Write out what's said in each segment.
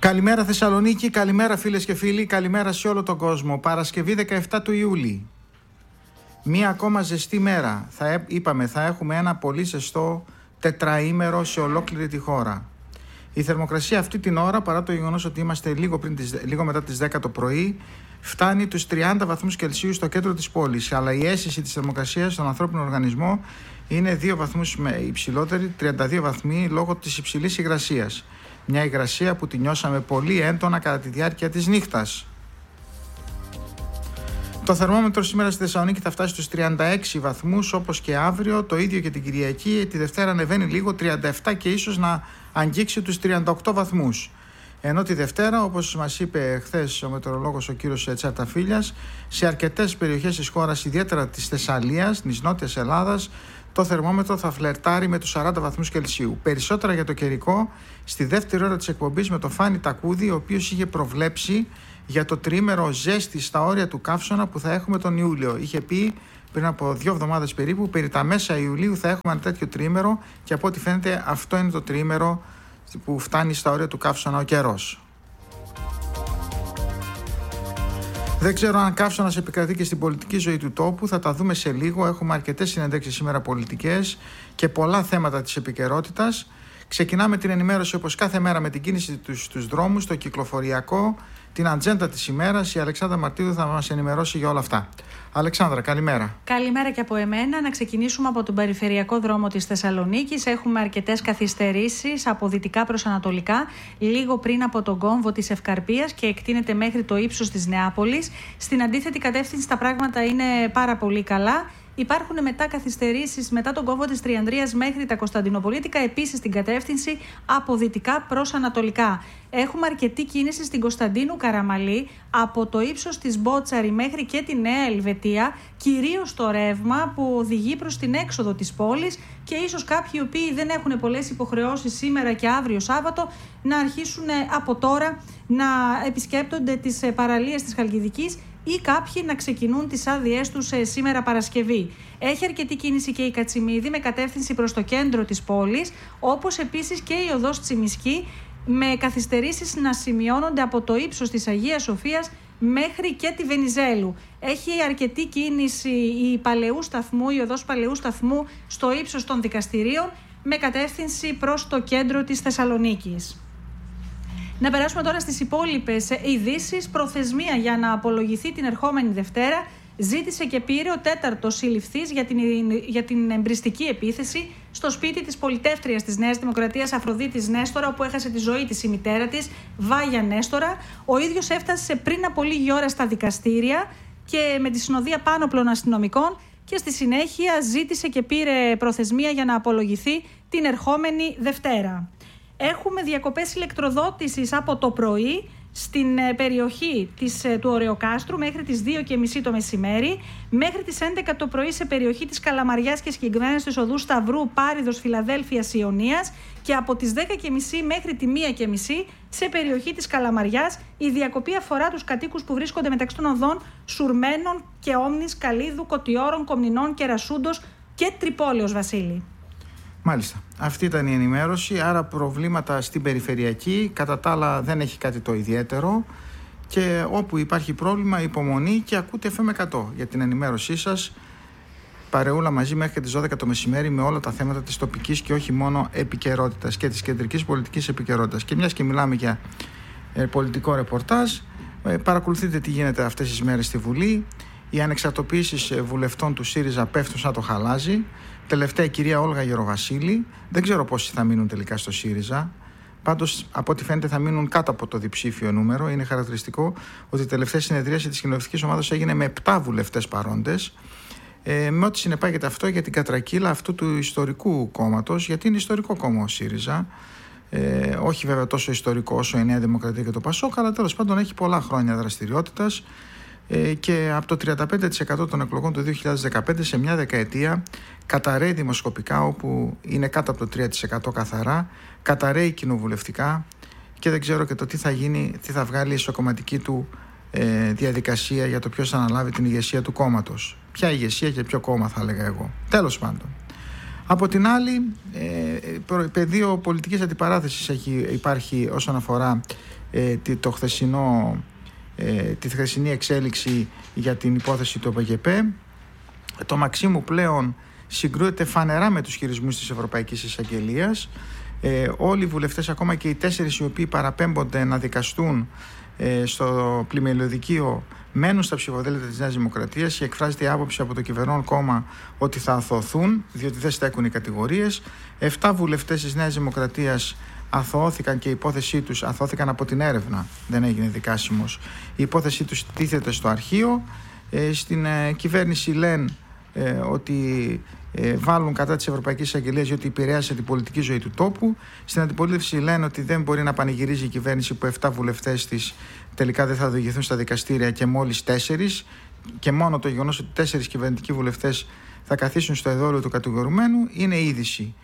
Καλημέρα Θεσσαλονίκη, καλημέρα φίλες και φίλοι, καλημέρα σε όλο τον κόσμο. Παρασκευή 17 του Ιούλη. Μία ακόμα ζεστή μέρα. Θα έχουμε ένα πολύ ζεστό τετραήμερο σε ολόκληρη τη χώρα. Η θερμοκρασία αυτή την ώρα, παρά το γεγονός ότι είμαστε λίγο μετά τις 10 το πρωί, φτάνει τους 30 βαθμούς Κελσίου στο κέντρο της πόλης. Αλλά η αίσθηση της θερμοκρασίας στον ανθρώπινο οργανισμό είναι 2 βαθμούς υψηλότερη, 32 βαθμοί, λόγω της υψηλής υγρασίας. Μια υγρασία που τη νιώσαμε πολύ έντονα κατά τη διάρκεια της νύχτας. Το θερμόμετρο σήμερα στη Θεσσαλονίκη θα φτάσει στους 36 βαθμούς, όπως και αύριο, το ίδιο και την Κυριακή. Τη Δευτέρα ανεβαίνει λίγο, 37 και ίσως να αγγίξει τους 38 βαθμούς. Ενώ τη Δευτέρα, όπως μας είπε χθες ο μετεωρολόγος ο κύριος Τσαρταφύλιας, σε αρκετές περιοχές της χώρας, ιδιαίτερα της Θεσσαλίας, της Νότιας Ελλάδας, το θερμόμετρο θα φλερτάρει με τους 40 βαθμούς Κελσίου. Περισσότερα για το καιρικό στη δεύτερη ώρα της εκπομπής με τον Φάνη Τακούδη, ο οποίος είχε προβλέψει για το τριήμερο ζέστη στα όρια του καύσωνα που θα έχουμε τον Ιούλιο. Είχε πει πριν από 2 εβδομάδες περίπου, περί τα μέσα Ιουλίου θα έχουμε ένα τέτοιο τριήμερο, και από ό,τι φαίνεται αυτό είναι το τριήμερο που φτάνει στα όρια του καύσωνα ο καιρός. Δεν ξέρω αν καύσωνας επικρατεί και στην πολιτική ζωή του τόπου, θα τα δούμε σε λίγο. Έχουμε αρκετές συνεντεύξεις σήμερα πολιτικές και πολλά θέματα της επικαιρότητας. Ξεκινάμε την ενημέρωση όπως κάθε μέρα με την κίνηση στους δρόμους, το κυκλοφοριακό, την ατζέντα της ημέρας. Η Αλεξάνδρα Μαρτίδου θα μας ενημερώσει για όλα αυτά. Αλεξάνδρα, καλημέρα. Καλημέρα και από εμένα. Να ξεκινήσουμε από τον περιφερειακό δρόμο της Θεσσαλονίκης. Έχουμε αρκετές καθυστερήσεις από δυτικά προς ανατολικά, λίγο πριν από τον κόμβο της Ευκαρπίας και εκτείνεται μέχρι το ύψος της Νεάπολης. Στην αντίθετη κατεύθυνση τα πράγματα είναι πάρα πολύ καλά. Υπάρχουν μετά καθυστερήσεις μετά τον κόμβο της Τριανδρίας μέχρι τα Κωνσταντινοπολίτικα, επίσης στην κατεύθυνση από δυτικά προς ανατολικά. Έχουμε αρκετή κίνηση στην Κωνσταντίνου Καραμαλή, από το ύψος της Μπότσαρη μέχρι και τη Νέα Ελβετία, κυρίως το ρεύμα που οδηγεί προς την έξοδο της πόλης, και ίσως κάποιοι οι οποίοι δεν έχουν πολλές υποχρεώσεις σήμερα και αύριο Σάββατο να αρχίσουν από τώρα να επισκέπτονται τις παραλίες της Χαλκιδικής ή κάποιοι να ξεκινούν τις άδειές τους σήμερα Παρασκευή. Έχει αρκετή κίνηση και η Κατσιμίδη με κατεύθυνση προς το κέντρο της πόλης, όπως επίσης και η οδός Τσιμισκή, με καθυστερήσεις να σημειώνονται από το ύψος της Αγίας Σοφίας μέχρι και τη Βενιζέλου. Έχει αρκετή κίνηση η οδός Παλαιού Σταθμού στο ύψος των δικαστηρίων, με κατεύθυνση προς το κέντρο της Θεσσαλονίκης. Να περάσουμε τώρα στις υπόλοιπες ειδήσεις. Προθεσμία για να απολογηθεί την ερχόμενη Δευτέρα ζήτησε και πήρε ο 4ος συλληφθής για την εμπριστική επίθεση στο σπίτι της πολιτεύτριας της Νέας Δημοκρατίας Αφροδίτης Νέστορα, όπου έχασε τη ζωή της η μητέρα της, Βάγια Νέστορα. Ο ίδιος έφτασε πριν από λίγη ώρα στα δικαστήρια και με τη συνοδεία πάνωπλων αστυνομικών, και στη συνέχεια ζήτησε και πήρε προθεσμία για να απολογηθεί την ερχόμενη Δευτέρα. Έχουμε διακοπές ηλεκτροδότησης από το πρωί στην περιοχή του Ωρεοκάστρου μέχρι τις 2:30 το μεσημέρι, μέχρι τις 11 το πρωί σε περιοχή της Καλαμαριάς και συγκεκριμένα στις οδούς Σταυρού, Πάριδος, Φιλαδέλφειας, Ιωνίας, και από τις 10:30 μέχρι τη 1:30 σε περιοχή της Καλαμαριάς. Η διακοπή αφορά τους κατοίκους που βρίσκονται μεταξύ των οδών Σουρμένων και Όμνης, Καλίδου, Κωτιώρων, Κομνηνών, Κερασούντος και Τρυπόλεως, Βασίλη. Μάλιστα. Αυτή ήταν η ενημέρωση. Άρα προβλήματα στην περιφερειακή. Κατά τα άλλα δεν έχει κάτι το ιδιαίτερο. Και όπου υπάρχει πρόβλημα, υπομονή, και ακούτε FM100 για την ενημέρωσή σας. Παρεούλα μαζί μέχρι τις 12 το μεσημέρι με όλα τα θέματα της τοπικής και όχι μόνο επικαιρότητας και της κεντρικής πολιτικής επικαιρότητας. Και μιας και μιλάμε για πολιτικό ρεπορτάζ, παρακολουθείτε τι γίνεται αυτές τις μέρες στη Βουλή. Οι ανεξαρτοποιήσεις βουλευτών του ΣΥΡΙΖΑ πέφτουν σαν το χαλάζι. Τελευταία η κυρία Όλγα Γεροβασίλη. Δεν ξέρω πόσοι θα μείνουν τελικά στο ΣΥΡΙΖΑ. Πάντως, από ό,τι φαίνεται, θα μείνουν κάτω από το διψήφιο νούμερο. Είναι χαρακτηριστικό ότι η τελευταία συνεδρίαση της κοινοβουλευτικής ομάδας έγινε με 7 βουλευτές παρόντες. Με ό,τι συνεπάγεται αυτό για την κατρακύλα αυτού του ιστορικού κόμματος, γιατί είναι ιστορικό κόμμα ο ΣΥΡΙΖΑ. Όχι βέβαια τόσο ιστορικό όσο η Νέα Δημοκρατία και το ΠΑΣΟΚ, αλλά τέλος πάντων έχει πολλά χρόνια δραστηριότητας. Και από το 35% των εκλογών του 2015 σε μια δεκαετία καταραίει δημοσκοπικά, όπου είναι κάτω από το 3% καθαρά, καταραίει κοινοβουλευτικά, και δεν ξέρω και το τι θα γίνει, τι θα βγάλει η ισοκομματική του διαδικασία για το ποιος θα αναλάβει την ηγεσία του κόμματος. Ποια ηγεσία και ποιο κόμμα, θα έλεγα εγώ. Τέλος πάντων, Από την άλλη, πεδίο πολιτικής αντιπαράθεσης υπάρχει όσον αφορά τη χθεσινή εξέλιξη για την υπόθεση του ΟΠΚΠ. Το Μαξίμου πλέον συγκρούεται φανερά με τους χειρισμούς της Ευρωπαϊκής Εισαγγελίας. Όλοι οι βουλευτές, ακόμα και οι 4 οι οποίοι παραπέμπονται να δικαστούν στο πλημελιωδικείο, μένουν στα ψηφοδέλτια της Νέας Δημοκρατίας και εκφράζεται η άποψη από το κυβερνών κόμμα ότι θα αθωωθούν, διότι δεν στέκουν οι κατηγορίες. 7 βουλευτές της Νέας Δημοκρατίας αθωώθηκαν και η υπόθεσή τους αθώθηκαν από την έρευνα, δεν έγινε δικάσιμος. Η υπόθεσή τους τίθεται στο αρχείο. Στην κυβέρνηση λένε ότι βάλουν κατά της Ευρωπαϊκής Εισαγγελίας διότι επηρέασε την πολιτική ζωή του τόπου. Στην αντιπολίτευση λένε ότι δεν μπορεί να πανηγυρίζει η κυβέρνηση που 7 βουλευτές της τελικά δεν θα οδηγηθούν στα δικαστήρια και μόλις 4, και μόνο το γεγονός ότι 4 κυβερνητικοί βουλευτές θα καθίσουν στο εδόλιο του κατηγορουμένου είναι είδηση,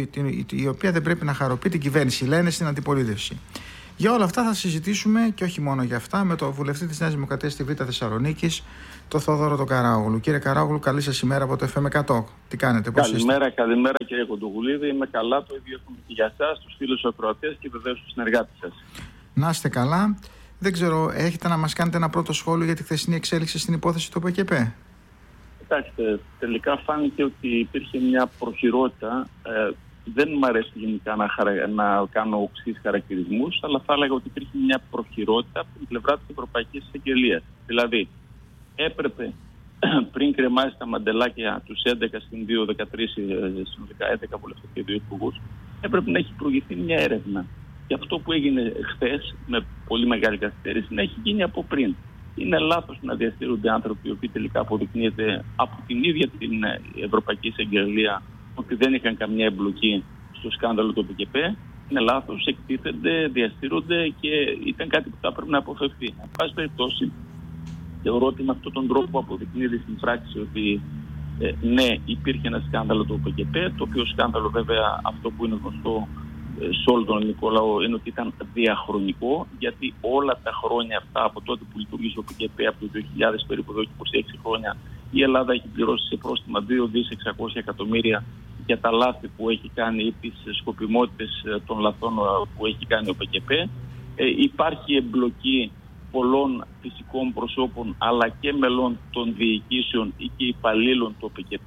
η οποία δεν πρέπει να χαροποιεί την κυβέρνηση, λένε στην αντιπολίτευση. Για όλα αυτά θα συζητήσουμε, και όχι μόνο για αυτά, με τον βουλευτή της Νέας Δημοκρατίας στη Β' Θεσσαλονίκης, τον Θόδωρο τον Καράγουλου. Κύριε Καράγουλου, καλή σας ημέρα από το FM100. Τι κάνετε, πώς είστε? Καλημέρα κύριε Κοντογουλίδη. Είμαι καλά, το ίδιο έχουμε και για εσάς, τους φίλους ακροατές και βεβαίως τους συνεργάτες σας. Να είστε καλά. Δεν ξέρω, έχετε να μας κάνετε ένα πρώτο σχόλιο για τη χθεσινή εξέλιξη στην υπόθεση του ΟΠΚΠ? Κοιτάξτε, τελικά φάνηκε ότι υπήρχε μια προχειρότητα. Δεν μου αρέσει γενικά να κάνω οξύς χαρακτηρισμούς, αλλά θα έλεγα ότι υπήρχε μια προχειρότητα από την πλευρά της Ευρωπαϊκής Εισαγγελίας. Δηλαδή, έπρεπε πριν κρεμάσει τα μαντελάκια τους 11 συν 2, 13, συνολικά 11 βουλευτές και 2 υπουργούς, έπρεπε να έχει προηγηθεί μια έρευνα. Και αυτό που έγινε χθες, με πολύ μεγάλη καθυστέρηση, να έχει γίνει από πριν. Είναι λάθος να διαστηρούνται άνθρωποι οι οποίοι τελικά αποδεικνύεται από την ίδια την Ευρωπαϊκή Εισαγγελία ότι δεν είχαν καμιά εμπλοκή στο σκάνδαλο του ΟΠΚΠ. Είναι λάθος, εκτίθενται, διαστηρούνται και ήταν κάτι που θα έπρεπε να αποφευθεί. Εν πάση περιπτώσει, θεωρώ ότι με αυτόν τον τρόπο αποδεικνύεται στην πράξη ότι ναι, υπήρχε ένα σκάνδαλο του ΟΠΚΠ, το οποίο σκάνδαλο βέβαια αυτό που είναι γνωστό σε όλο τον ελληνικό λαό είναι ότι ήταν διαχρονικό, γιατί όλα τα χρόνια αυτά από τότε που λειτουργήσε ο ΟΠΚΠ, από το 2000 περίπου εδώ και 26 χρόνια, η Ελλάδα έχει πληρώσει σε πρόστιμα 2.600 εκατομμύρια για τα λάθη που έχει κάνει ή τις σκοπιμότητες των λαθών που έχει κάνει ο ΟΠΚΠ. Υπάρχει εμπλοκή πολλών φυσικών προσώπων αλλά και μελών των διοικήσεων ή και υπαλλήλων του ΟΠΚΠ.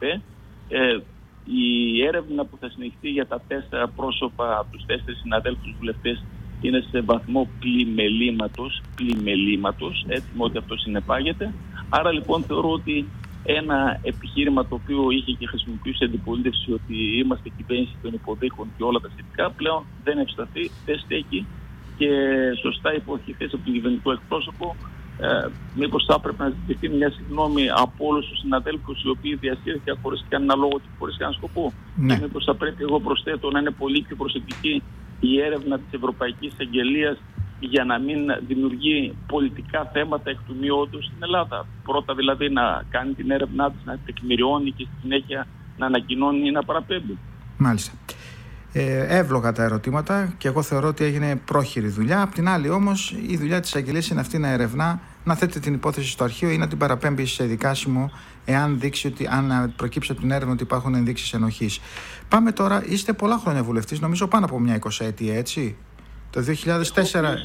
Η έρευνα που θα συνεχιστεί για τα 4 πρόσωπα, τους 4 συναδέλφους βουλευτές, είναι σε βαθμό πλημελήματος, έτσι με ό,τι αυτό συνεπάγεται. Άρα λοιπόν θεωρώ ότι ένα επιχείρημα το οποίο είχε και χρησιμοποιήσει η αντιπολίτευση ότι είμαστε κυβέρνηση των υποδείχων και όλα τα σχετικά, πλέον δεν ευσταθεί, δεν στέκει και σωστά υπόθηκε από τον κυβερνητικό εκπρόσωπο. Μήπως θα έπρεπε να ζητηθεί μια συγγνώμη από όλους τους συναδέλφους οι οποίοι διασύρθηκαν χωρίς κανένα λόγο και χωρίς κανένα σκοπό. Ναι. Και μήπως θα πρέπει, εγώ προσθέτω, να είναι πολύ πιο προσεκτική η έρευνα της Ευρωπαϊκής Εισαγγελίας για να μην δημιουργεί πολιτικά θέματα εκ του μειόντος στην Ελλάδα. Πρώτα δηλαδή να κάνει την έρευνά της, να τεκμηριώνει και στη συνέχεια να ανακοινώνει ή να παραπέμπει. Μάλιστα. Εύλογα τα ερωτήματα και εγώ θεωρώ ότι έγινε πρόχειρη δουλειά. Απ' την άλλη όμως η δουλειά της εισαγγελίας είναι αυτή να ερευνά, να θέτει την υπόθεση στο αρχείο ή να την παραπέμπει σε δικάσιμο εάν δείξει ότι, αν προκύψει από την έρευνα ότι υπάρχουν ενδείξεις ενοχής. Πάμε τώρα, είστε πολλά χρόνια βουλευτής, νομίζω πάνω από μια 20ετία, έτσι? Το 2004.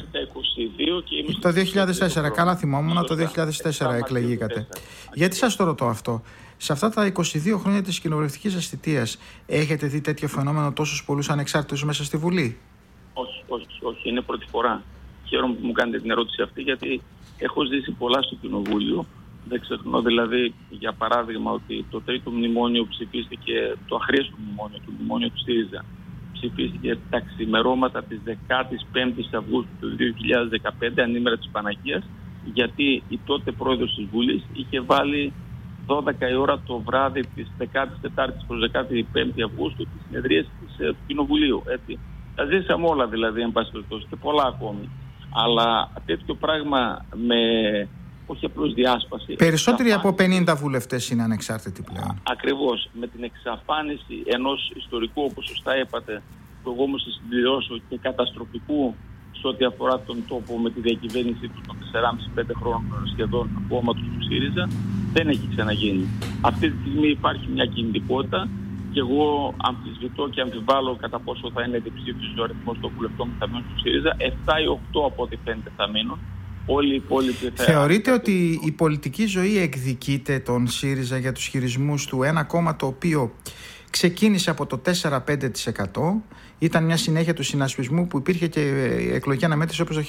Το 2004, καλά θυμόμουν, το 2004 εκλεγήκατε. Γιατί σας το ρωτώ αυτό? Σε αυτά τα 22 χρόνια της κοινοβουλευτικής σας θητείας έχετε δει τέτοιο φαινόμενο, τόσους πολλούς ανεξάρτητους μέσα στη Βουλή? Όχι, είναι πρώτη φορά. Χαίρομαι που μου κάνετε την ερώτηση αυτή, γιατί έχω ζήσει πολλά στο Κοινοβούλιο. Δεν ξεχνώ δηλαδή, για παράδειγμα, ότι το τρίτο μνημόνιο ψηφίστηκε, το αχρίαστο μνημόνιο, το μνημόνιο του ΣΥΡΙΖΑ, ψηφίστηκε τα ξημερώματα της 15ης Αυγούστου του 2015, ανήμερα της Παναγίας, γιατί η τότε πρόεδρος της Βουλής είχε βάλει 12 η ώρα το βράδυ της 14ης προς 15η Αυγούστου τη συνεδρία του Κοινοβουλίου. Έτσι. Τα ζήσαμε όλα δηλαδή, εν πάση περιπτώσει, και πολλά ακόμη. Αλλά τέτοιο πράγμα με όχι απλώς διάσπαση. Περισσότεροι από 50 βουλευτές είναι ανεξάρτητοι πλέον. Ακριβώς. Με την εξαφάνιση ενός ιστορικού, όπως σωστά είπατε, που εγώ όμως συμπληρώσω, και καταστροφικού σε ό,τι αφορά τον τόπο με τη διακυβέρνησή του των 4,5-5 χρόνων σχεδόν κόμματος του ΣΥΡΙΖΑ, δεν έχει ξαναγίνει. Αυτή τη στιγμή υπάρχει μια κινητικότητα Και εγώ αμφισβητώ και αμφιβάλλω κατά πόσο θα είναι διψήφιος ο αριθμός των βουλευτών που θα μείνουν στο ΣΥΡΙΖΑ. 7 ή 8 από ό,τι φαίνεται θα μείνουν. Όλοι οι υπόλοιποι θα... Θεωρείτε ότι η πολιτική ζωή εκδικείται τον ΣΥΡΙΖΑ για τους χειρισμούς του? Ένα κόμμα το οποίο ξεκίνησε από το 4-5%, ήταν μια συνέχεια του συνασπισμού που υπήρχε και εκλογική αναμέτρηση όπως το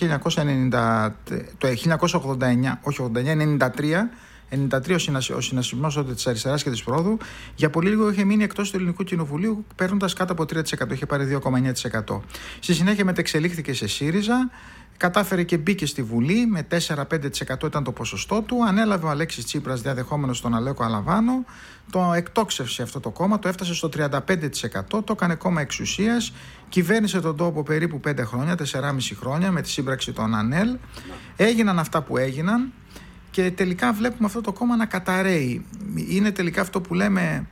1993 ο συνασπισμός της αριστεράς και της Πρόδου. Για πολύ λίγο είχε μείνει εκτός του Ελληνικού Κοινοβουλίου, παίρνοντας κάτω από 3%, είχε πάρει 2,9%. Στη συνέχεια μετεξελίχθηκε σε ΣΥΡΙΖΑ, κατάφερε και μπήκε στη Βουλή, με 4-5% ήταν το ποσοστό του. Ανέλαβε ο Αλέξης Τσίπρας, διαδεχόμενος τον Αλέκο Αλαβάνο, το εκτόξευσε αυτό το κόμμα, το έφτασε στο 35%, το έκανε κόμμα εξουσίας, κυβέρνησε τον τόπο περίπου 5 χρόνια, 4,5 χρόνια με τη σύμπραξη των ΑΝΕΛ. Έγιναν αυτά που έγιναν. Και τελικά βλέπουμε αυτό το κόμμα να καταραίει. Είναι τελικά αυτό που λέμε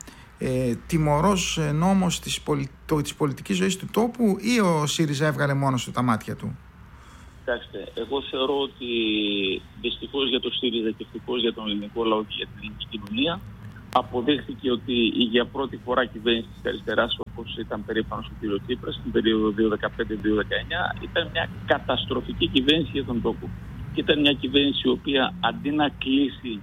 τιμωρός νόμος της πολιτικής ζωής του τόπου, ή ο ΣΥΡΙΖΑ έβγαλε μόνος του τα μάτια του? Κοιτάξτε, εγώ θεωρώ ότι δυστυχώς για το ΣΥΡΙΖΑ και ευτυχώς για τον ελληνικό λαό και για την ελληνική κοινωνία αποδείχθηκε ότι η για πρώτη φορά κυβέρνηση της αριστεράς, όπως ήταν περήφανος ο κ. Τσίπρας στην περίοδο 2015-2019, ήταν μια καταστροφική κυβέρνηση για τον τόπο. Και ήταν μια κυβέρνηση η οποία αντί να κλείσει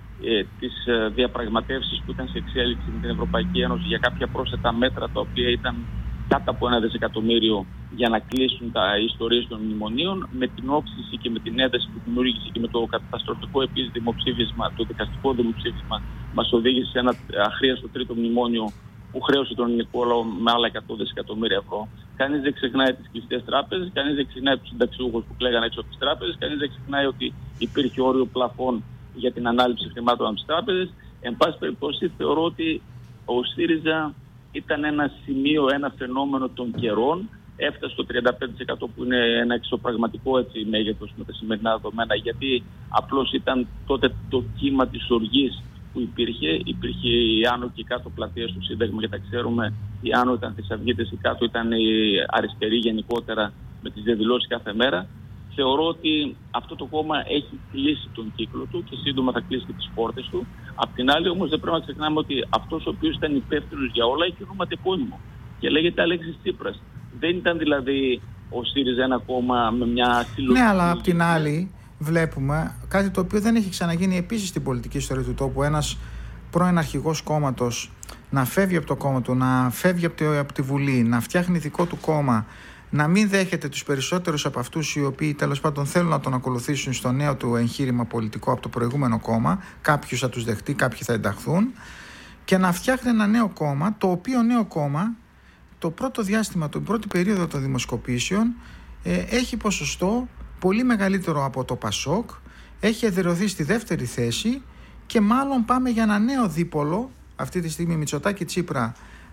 τις διαπραγματεύσεις που ήταν σε εξέλιξη με την Ευρωπαϊκή Ένωση για κάποια πρόσθετα μέτρα τα οποία ήταν κάτω από 1 δισεκατομμύριο για να κλείσουν τα ιστορίες των μνημονίων, με την όξυση και με την ένταση που δημιούργησε και με το καταστροφικό επίσης δημοψήφισμα, το δικαστικό δημοψήφισμα, μας οδήγησε σε ένα αχρίαστο τρίτο μνημόνιο που χρέωσε τον ελληνικό λαό με άλλα 100 δισεκατομμύρια ευρώ. Κανείς δεν ξεχνάει τις κλειστές τράπεζες, κανείς δεν ξεχνάει τους συνταξιούχους που κλαίγανε έξω από τις τράπεζες, κανείς δεν ξεχνάει ότι υπήρχε όριο πλαφών για την ανάληψη χρημάτων από τις τράπεζες. Εν πάση περιπτώσει, θεωρώ ότι ο ΣΥΡΙΖΑ ήταν ένα σημείο, ένα φαινόμενο των καιρών. Έφτασε στο 35% που είναι ένα εξωπραγματικό μέγεθος με τα σημερινά δεδομένα, γιατί απλώς ήταν τότε το κύμα της οργής που υπήρχε η άνω και η κάτω πλατεία στο Σύνταγμα, και τα ξέρουμε, η άνω ήταν θησαυγίτες, η κάτω ήταν η αριστερή γενικότερα με τις διαδηλώσεις κάθε μέρα. Θεωρώ ότι αυτό το κόμμα έχει κλείσει τον κύκλο του και σύντομα θα κλείσει και τις πόρτες του. Απ' την άλλη όμως δεν πρέπει να ξεχνάμε ότι αυτός ο οποίος ήταν υπεύθυνος για όλα έχει ονόματι επώνυμο και λέγεται Αλέξης Τσίπρας. Δεν ήταν δηλαδή ο ΣΥΡΙΖΑ ένα κόμμα με μια συλλογική... Ναι, αλλά απ' την άλλη βλέπουμε κάτι το οποίο δεν έχει ξαναγίνει επίσης στην πολιτική ιστορία του τόπου. Ένας πρώην αρχηγός κόμματος να φεύγει από το κόμμα του, να φεύγει από τη Βουλή, να φτιάχνει δικό του κόμμα, να μην δέχεται τους περισσότερους από αυτούς οι οποίοι τέλος πάντων θέλουν να τον ακολουθήσουν στο νέο του εγχείρημα πολιτικό από το προηγούμενο κόμμα. Κάποιους θα τους δεχτεί, κάποιοι θα ενταχθούν, και να φτιάχνει ένα νέο κόμμα, το οποίο νέο κόμμα το πρώτο διάστημα, την πρώτη περίοδο των δημοσκοπήσεων έχει ποσοστό πολύ μεγαλύτερο από το ΠΑΣΟΚ, έχει εδραιωθεί στη δεύτερη θέση και μάλλον πάμε για ένα νέο δίπολο αυτή τη στιγμή Μητσοτάκη Τσίπρα,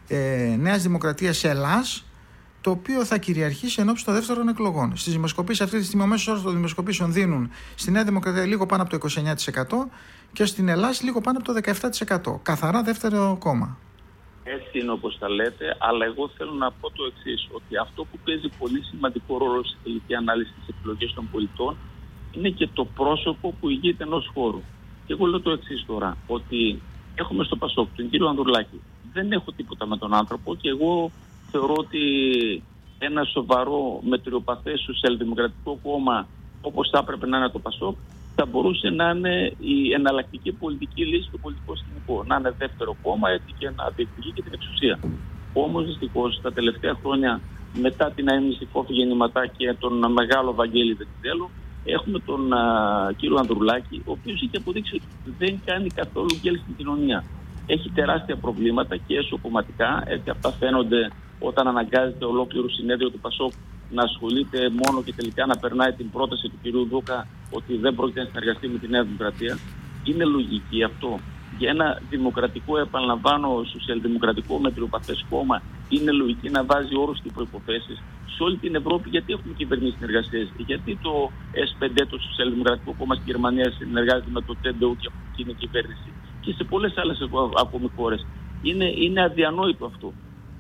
Νέας Δημοκρατίας Ελλάς, το οποίο θα κυριαρχήσει ενόψει των δεύτερων εκλογών. Στις δημοσκοπήσεις αυτή τη στιγμή ο μέσος όρος των δημοσκοπήσεων δίνουν στη Νέα Δημοκρατία λίγο πάνω από το 29% και στην Ελλάδα λίγο πάνω από το 17%. Καθαρά δεύτερο κόμμα. Έτσι είναι όπως τα λέτε, αλλά εγώ θέλω να πω το εξής, ότι αυτό που παίζει πολύ σημαντικό ρόλο στη τελική ανάλυση της επιλογής των πολιτών είναι και το πρόσωπο που ηγείται ενός χώρου. Και εγώ λέω το εξής τώρα, ότι έχουμε στο ΠΑΣΟΚ τον κύριο Ανδρουλάκη. Δεν έχω τίποτα με τον άνθρωπο και εγώ θεωρώ ότι ένα σοβαρό μετριοπαθές σοσιαλδημοκρατικό κόμμα όπως θα έπρεπε να είναι το ΠΑΣΟΚ θα μπορούσε να είναι η εναλλακτική πολιτική λύση στο πολιτικό σκηνικό. Να είναι δεύτερο κόμμα, έτσι, και να διεκδικεί και την εξουσία. Όμως δυστυχώς τα τελευταία χρόνια, μετά την αείμνηση Κόφη Γεννηματά και τον μεγάλο Βαγγέλη Βενιζέλο, έχουμε τον κύριο Ανδρουλάκη, ο οποίος έχει αποδείξει ότι δεν κάνει καθόλου γκέλ στην κοινωνία. Έχει τεράστια προβλήματα και εσωκομματικά, έτσι αυτά φαίνονται όταν αναγκάζεται ολόκληρο συνέδριο του ΠΑΣΟΚ να ασχολείται μόνο και τελικά να περνάει την πρόταση του κ. Δούκα ότι δεν πρόκειται να συνεργαστεί με τη Νέα Δημοκρατία. Είναι λογική αυτό. Για ένα δημοκρατικό, επαναλαμβάνω, σοσιαλδημοκρατικό μετριοπαθές κόμμα, είναι λογική να βάζει όρους και προϋποθέσεις σε όλη την Ευρώπη. Γιατί έχουμε κυβερνήσεις συνεργασίες? Γιατί το S5, το Σοσιαλδημοκρατικό Κόμμα στη Γερμανία, συνεργάζεται με το TDU και είναι κυβέρνηση, και σε πολλές άλλες ακόμη χώρες? Είναι αδιανόητο αυτό.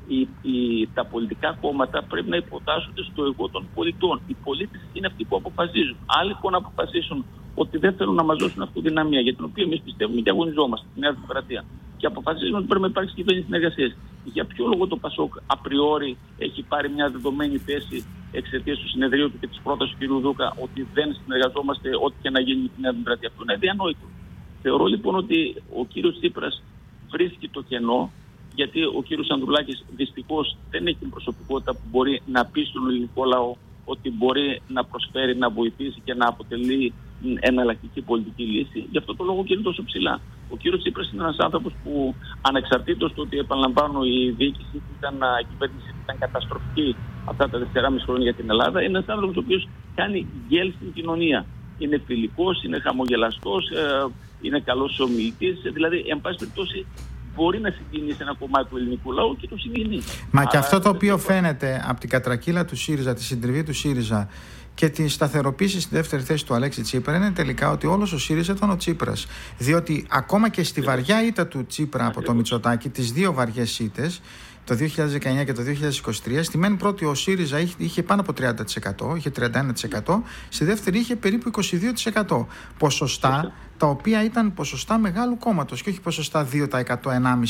Τα πολιτικά κόμματα πρέπει να υποτάσσονται στο εγώ των πολιτών. Οι πολίτες είναι αυτοί που αποφασίζουν. Άλλοι λοιπόν αποφασίσουν ότι δεν θέλουν να μας δώσουν αυτοδυναμία, για την οποία εμείς πιστεύουμε και αγωνιζόμαστε, τη Νέα Δημοκρατία, και αποφασίζουν ότι πρέπει να υπάρξει κυβέρνηση συνεργασίας. Για ποιο λόγο το ΠΑΣΟΚ απριόρι έχει πάρει μια δεδομένη θέση εξαιτίας του συνεδρίου του και της πρότασης του κ. Δούκα ότι δεν συνεργαζόμαστε ό,τι και να γίνει με τη Νέα Δημοκρατία? Αυτό είναι διανόητο. Θεωρώ λοιπόν ότι ο κ. Τσίπρας βρίσκει το κενό, γιατί ο κ. Ανδρουλάκης δυστυχώς δεν έχει την προσωπικότητα που μπορεί να πει στον ελληνικό λαό ότι μπορεί να προσφέρει, να βοηθήσει και να αποτελεί εναλλακτική πολιτική λύση. Γι' αυτό το λόγο και είναι τόσο ψηλά. Ο κ. Τσίπρας είναι ένας άνθρωπος που, ανεξαρτήτως του ότι, επαναλαμβάνω, η διοίκηση η κυβέρνηση ήταν καταστροφική αυτά τα 4,5 χρόνια για την Ελλάδα, είναι ένας άνθρωπος ο οποίος κάνει γκέλ στην κοινωνία. Είναι φιλικός, είναι χαμογελαστός, είναι καλός ομιλητής. Δηλαδή, εν πάση περιπτώσει, μπορεί να συγκινήσει ένα κομμάτι του ελληνικού λαού και το συγκινεί. Μα και αυτό το οποίο φαίνεται από την κατρακύλα του ΣΥΡΙΖΑ, τη συντριβή του ΣΥΡΙΖΑ και τη σταθεροποίηση στη δεύτερη θέση του Αλέξη Τσίπρα, είναι τελικά ότι όλος ο ΣΥΡΙΖΑ ήταν ο Τσίπρας. Διότι ακόμα και στη βαριά ήττα του Τσίπρα από το Μητσοτάκη, τις δύο βαριές ήττες, το 2019 και το 2023, στη μεν πρώτη ο ΣΥΡΙΖΑ είχε πάνω από 30%, είχε 31%, στη δεύτερη είχε περίπου 22%. Ποσοστά τα οποία ήταν ποσοστά μεγάλου κόμματος και όχι ποσοστά 2%,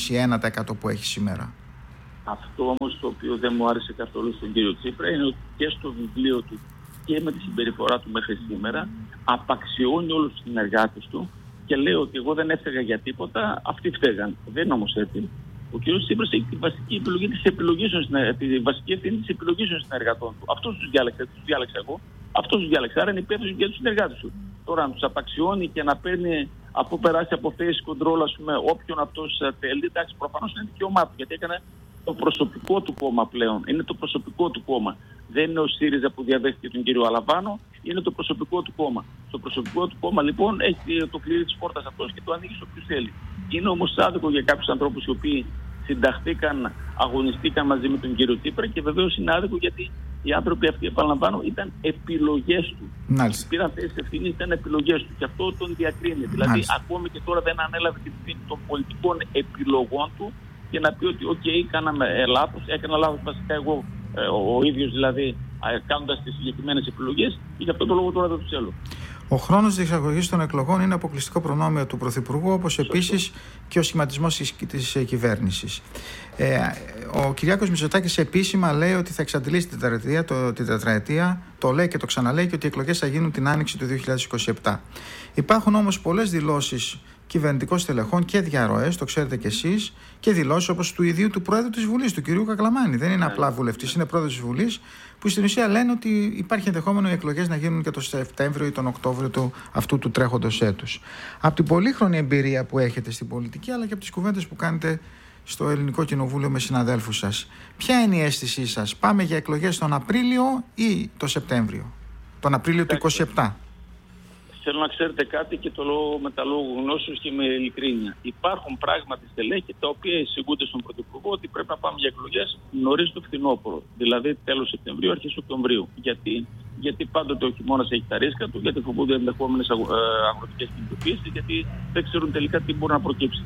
1,5% που έχει σήμερα. Αυτό όμως το οποίο δεν μου άρεσε καθόλου στον κύριο Τσίπρα είναι ότι και στο βιβλίο του και με τη συμπεριφορά του μέχρι σήμερα απαξιώνει όλους τους συνεργάτες του και λέει ότι εγώ δεν έφταιγα για τίποτα, αυτοί φταίγαν. Δεν είναι όμως έτσι. Ο κ. Τσίπρας έχει τη βασική επιλογή της επιλογής τη βασική ευθύνη της επιλογής των συνεργατών του. Αυτός τους διάλεξα εγώ. Αυτός τους διάλεξα. Άρα είναι υπεύθυνος για τους συνεργάτες του. Τώρα, αν τους απαξιώνει και να παίρνει αφού περάσει από face control, ας πούμε, όποιον αυτός θέλει, εντάξει, προφανώς είναι δικαίωμά του. Γιατί έκανε το προσωπικό του κόμμα πλέον. Είναι το προσωπικό του κόμμα. Δεν είναι ο ΣΥΡΙΖΑ που διαδέχτηκε τον κύριο Αλαβάνο, είναι το προσωπικό του κόμμα. Το προσωπικό του κόμμα λοιπόν έχει το κλειδί της πόρτας αυτός και το ανοίγει σε όποιους θέλει. Είναι όμως άδικο για κάποιους ανθρώπους οι οποίοι συνταχθήκαν, αγωνιστήκαν μαζί με τον κύριο Τσίπρα και βεβαίως είναι άδικο γιατί οι άνθρωποι αυτοί, επαναλαμβάνω, ήταν επιλογές του. Πήραν θέσεις ευθύνης, ήταν επιλογές του και αυτό τον διακρίνει. Δηλαδή, ακόμη και τώρα δεν ανέλαβε την ευθύνη των πολιτικών επιλογών του και να πει ότι, OK, κάναμε λάθος, έκανα λάθος βασικά εγώ ο ίδιος, δηλαδή, κάνοντας τις συγκεκριμένες επιλογές και γι' αυτό το λόγο τώρα δεν του θέλω. Ο χρόνος διεξαγωγής των εκλογών είναι αποκλειστικό προνόμιο του Πρωθυπουργού, όπως επίσης και ο σχηματισμός της κυβέρνησης. Ο Κυριάκος Μητσοτάκης επίσημα λέει ότι θα εξαντλήσει την τετραετία, το λέει και το ξαναλέει και ότι οι εκλογές θα γίνουν την άνοιξη του 2027. Υπάρχουν όμως πολλές δηλώσεις κυβερνητικών στελεχών και διαρροές, το ξέρετε κι εσείς, και δηλώσεις όπως του ιδίου του Πρόεδρου της Βουλής, του κυρίου Κακλαμάνη. Δεν είναι απλά βουλευτής, είναι Πρόεδρος της Βουλής, που στην ουσία λένε ότι υπάρχει ενδεχόμενο οι εκλογές να γίνουν και τον Σεπτέμβριο ή τον Οκτώβριο αυτού του τρέχοντος έτους. Από την πολύχρονη εμπειρία που έχετε στην πολιτική, αλλά και από τις κουβέντες που κάνετε στο Ελληνικό Κοινοβούλιο με συναδέλφους σας, ποια είναι η αίσθησή σας? Πάμε για εκλογές τον Απρίλιο ή τον Σεπτέμβριο? Τον Απρίλιο του 2027. Θέλω να ξέρετε κάτι και το λέω με τα λόγου γνώσεως και με ειλικρίνεια. Υπάρχουν πράγματι στελέχη τα οποία εισηγούνται στον Πρωθυπουργό ότι πρέπει να πάμε για εκλογές νωρίς το φθινόπωρο. Δηλαδή τέλος Σεπτεμβρίου, αρχές Οκτωβρίου. Γιατί πάντοτε ο χειμώνας έχει τα ρίσκα του, γιατί φοβούνται ενδεχόμενες αγροτικές κινητοποιήσεις, γιατί δεν ξέρουν τελικά τι μπορεί να προκύψει.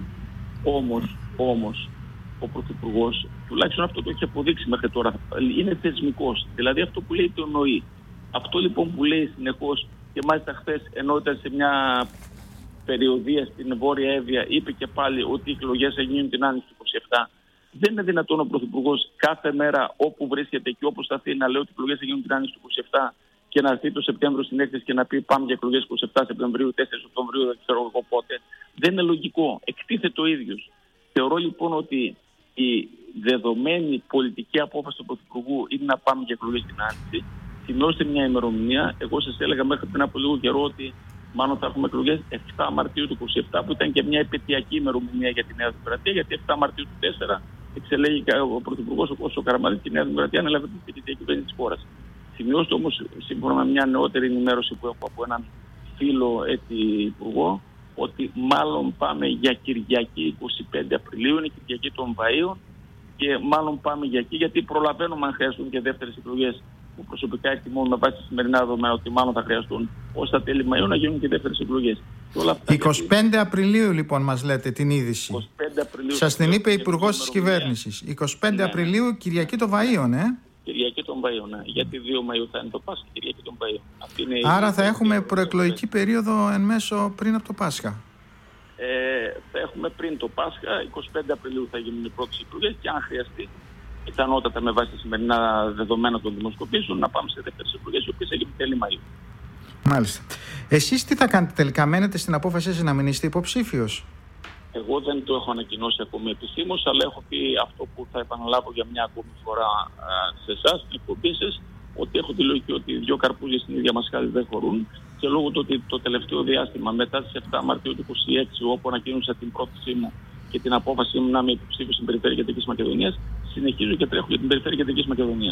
Όμως, ο Πρωθυπουργός, τουλάχιστον αυτό το έχει αποδείξει μέχρι τώρα, είναι θεσμικός. Δηλαδή αυτό που λέει το εννοεί. Αυτό λοιπόν που λέει συνεχώς. Και μάλιστα χθες, ενώ ήταν σε μια περιοδία στην Βόρεια Εύβοια, είπε και πάλι ότι οι εκλογές θα γίνουν την άνοιξη του 27. Δεν είναι δυνατόν ο Πρωθυπουργός κάθε μέρα όπου βρίσκεται και όπου σταθεί να λέει ότι οι εκλογές θα γίνουν την άνοιξη του 27 και να έρθει το Σεπτέμβριο στην έκθεση και να πει πάμε για εκλογές 27 Σεπτεμβρίου, 4 Οκτωβρίου, δεν ξέρω εγώ πότε. Δεν είναι λογικό. Εκτίθεται ο ίδιος. Θεωρώ λοιπόν ότι η δεδομένη πολιτική απόφαση του Πρωθυπουργού είναι να πάμε για εκλογές την άνοιξη. Σημειώστε μια ημερομηνία. Εγώ σας έλεγα μέχρι πριν από λίγο καιρό ότι μάλλον θα έχουμε εκλογές 7 Μαρτίου του 27, που ήταν και μια επαιτειακή ημερομηνία για τη Νέα Δημοκρατία, γιατί 7 Μαρτίου του 4 εξελέγει ο Πρωθυπουργός ο Καραμανλής και η Νέα Δημοκρατία ανέλαβε την επαιτειακή κυβέρνηση της χώρας. Σημειώστε όμως, σύμφωνα με μια νεότερη ενημέρωση που έχω από έναν φίλο υπουργό, ότι μάλλον πάμε για Κυριακή 25 Απριλίου, είναι Κυριακή των Βαΐων, και μάλλον πάμε για εκεί, γιατί προλαβαίνουμε αν χρειαστούν και δεύτερες εκλογές. Που προσωπικά εκτιμώ με βάση σημερινά δεδομένα ότι μάλλον θα χρειαστούν ως τα τέλη Μαΐου να γίνουν και δεύτερες εκλογές. 25 Απριλίου λοιπόν μας λέτε την είδηση. 25 Απριλίου. Σας την είπε Υπουργός της Κυβέρνησης. 25 Απριλίου, Κυριακή των Βαΐων, Κυριακή των Βαΐων, ναι. Γιατί 2 Μαΐου θα είναι το Πάσχα, Κυριακή των Βαΐων. Άρα θα έχουμε προεκλογική περίοδο εν μέσω πριν από το Πάσχα. έχουμε πριν το Πάσχα. 25 Απριλίου θα γίνουν οι πρώτες εκλογές και αν χρειαστεί, πιθανότατα με βάση τα σημερινά δεδομένα των δημοσκοπήσεων, να πάμε σε δεύτερες εκλογές, οι οποίες έγιναν τέλη Μαΐου. Μάλιστα. Εσείς τι θα κάνετε τελικά, μένετε στην απόφασή σας να μην είστε υποψήφιος? Εγώ δεν το έχω ανακοινώσει ακόμη επισήμως, αλλά έχω πει αυτό που θα επαναλάβω για μια ακόμη φορά σε εσάς, στην εκπομπή σας, ότι έχω τη λογική ότι οι δύο καρπούζια στην ίδια μασχάλη δεν χωρούν και λόγω του ότι το τελευταίο διάστημα μετά τις 7 Μαρτίου του 2026, όπου ανακοίνωσα την πρόθεσή μου και την απόφασή μου να είμαι υποψήφιος στην Περιφέρεια Κεντρικής Μακεδονίας, συνεχίζω και τρέχω για την Περιφέρεια Κεντρικής Μακεδονίας.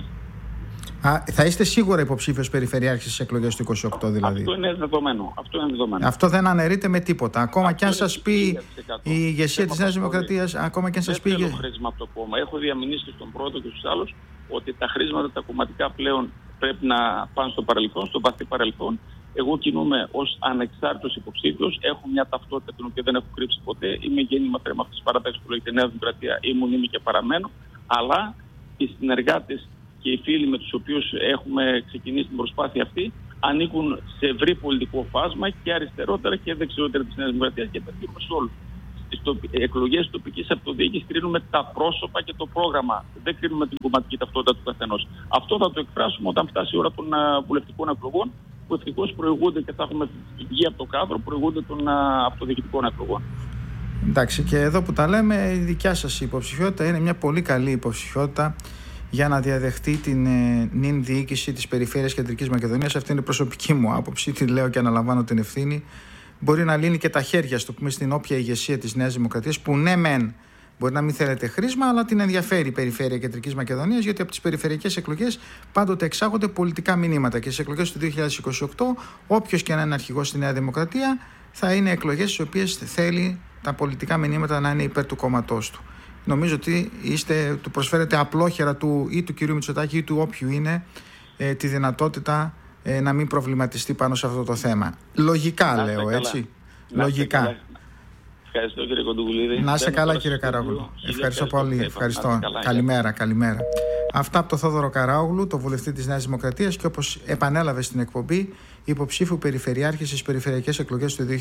Θα είστε σίγουρα υποψήφιος περιφερειάρχης στις εκλογές του 28 δηλαδή? Αυτό είναι δεδομένο. Αυτό δεν αναιρείται με τίποτα. Ακόμα και αν σας πει η ηγεσία της Νέας Δημοκρατίας, ακόμα και αν σας πει. Δεν θέλω χρήσμα από το κόμμα. Έχω διαμηνήσει και στον πρώτο και στους άλλους ότι τα χρήματα τα κομματικά πλέον πρέπει να πάνε στο παρελθόν, στο βαθύ παρελθόν. Εγώ κινούμαι ως ανεξάρτητος υποψήφιος. Έχω μια ταυτότητα την οποία δεν έχω κρύψει ποτέ. Είμαι γέννημα θρέμα αυτής της παράταξης που λέγεται Νέα Δημοκρατία. Είμαι και παραμένω. Αλλά οι συνεργάτες και οι φίλοι με τους οποίους έχουμε ξεκινήσει την προσπάθεια αυτή ανήκουν σε ευρύ πολιτικό φάσμα και αριστερότερα και δεξιότερα της Νέας Δημοκρατίας και επενδύουμε σε όλους. Στις εκλογές τοπικής αυτοδιοίκησης κρίνουμε τα πρόσωπα και το πρόγραμμα. Δεν κρίνουμε την κομματική ταυτότητα του καθενός. Αυτό θα το εκφράσουμε όταν φτάσει η ώρα των βουλευτικών εκλογών, που ευτυχώς προηγούνται και θα έχουμε βγει από το κάδρο, προηγούνται των αυτοδιοικητικών εκλογών. Εντάξει, και εδώ που τα λέμε, η δικιά σας υποψηφιότητα είναι μια πολύ καλή υποψηφιότητα για να διαδεχτεί την νυν διοίκηση της Περιφέρειας Κεντρικής Μακεδονίας. Αυτή είναι η προσωπική μου άποψη, τη λέω και αναλαμβάνω την ευθύνη. Μπορεί να λύνει και τα χέρια, στο πούμε, στην όποια ηγεσία της Νέας Δημοκρατίας, που ναι, μεν μπορεί να μην θέλετε χρήσμα, αλλά την ενδιαφέρει η Περιφέρεια Κεντρικής Μακεδονίας, γιατί από τις περιφερειακές εκλογές πάντοτε εξάγονται πολιτικά μηνύματα. Και στις εκλογές του 2028, όποιος και να είναι αρχηγός στη Νέα Δημοκρατία, θα είναι εκλογές στις οποίες θέλει τα πολιτικά μηνύματα να είναι υπέρ του κόμματός του. Νομίζω ότι του προσφέρετε απλόχερα ή του κυρίου Μητσοτάκη ή του όποιου είναι τη δυνατότητα να μην προβληματιστεί πάνω σε αυτό το θέμα. Λογικά λέω, έτσι. Λογικά. Ευχαριστώ κύριε Κοντογλίδη. Να είσαι καλά κύριε Καράογλου. Ευχαριστώ πολύ. Ευχαριστώ. Καλημέρα. Αυτά από τον Θόδωρο Καράογλου, το βουλευτή της Νέας Δημοκρατίας και όπως επανέλαβε στην εκπομπή, υποψήφιου περιφερειάρχη στις περιφερειακές εκλογές του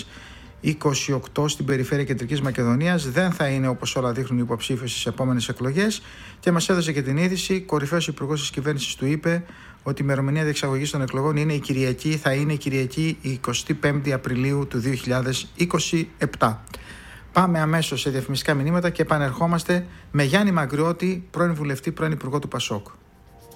2028 στην Περιφέρεια Κεντρικής Μακεδονίας. Δεν θα είναι, όπως όλα δείχνουν, υποψήφιος στις επόμενες εκλογές και μας έδωσε και την είδηση. Κορυφαίος υπουργός της κυβέρνησης του είπε ότι η ημερομηνία διεξαγωγής των εκλογών θα είναι η Κυριακή 25 Απριλίου του 2027. Πάμε αμέσως σε διαφημιστικά μηνύματα και επανερχόμαστε με Γιάννη Μαγκριώτη, πρώην βουλευτή, πρώην υπουργό του Πασόκ.